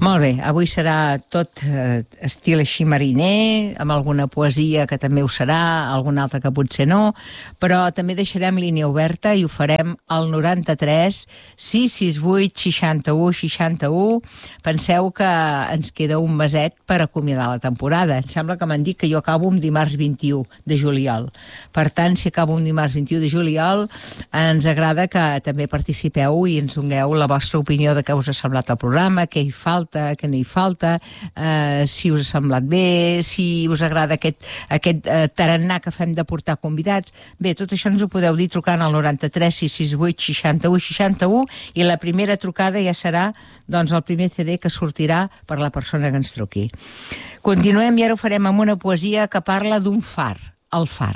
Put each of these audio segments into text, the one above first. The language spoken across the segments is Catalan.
Molt bé, avui serà tot estil així mariner, amb alguna poesia que també ho serà, alguna altra que potser no, però també deixarem línia oberta i ho farem al 93 668 61 61. Penseu que ens queda un meset per acomiadar la temporada. Em sembla que m'han dit que jo acabo un dimarts 21 de juliol. Per tant, si acabo un dimarts 21 de juliol, ens agrada que també participeu i ens dongueu la vostra opinió de què us ha semblat el programa, què hi falta, que no hi falta, si us ha semblat bé, si us agrada aquest tarannà que fem de portar convidats. Bé, tot això ens ho podeu dir trucant al 93 668 61 61 i la primera trucada ja serà doncs, el primer CD que sortirà per la persona que ens truqui. Continuem i ara ho farem amb una poesia que parla d'un far, el far.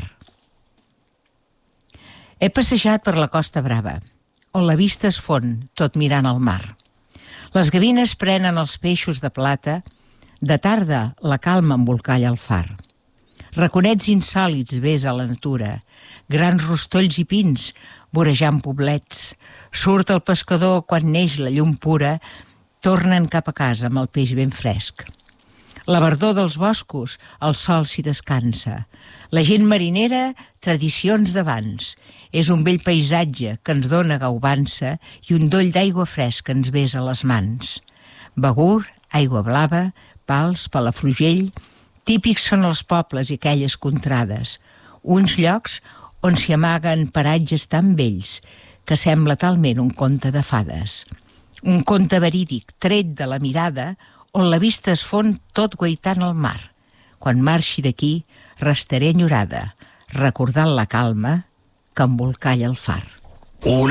He passejat per la Costa Brava, on la vista es fon, tot mirant al mar. Les gavines prenen els peixos de plata, de tarda la calma embolcalla el far. Raconets insòlits ves a la natura, grans rostolls i pins vorejant poblets. Surt el pescador quan neix la llum pura, tornen cap a casa amb el peix ben fresc. La verdor dels boscos, el sol s'hi descansa. La gent marinera, tradicions d'abans. És un bell paisatge que ens dóna gaubança i un doll d'aigua fresca ens besa les mans. Begur, aigua blava, pals, Palafrugell, típics són els pobles i aquelles contrades. Uns llocs on s'hi amaguen paratges tan vells que sembla talment un conte de fades. Un conte verídic, tret de la mirada, on la vista es fon tot guaitant el mar. Quan marxi d'aquí, restaré enyorada, recordant la calma que embolcalla el far.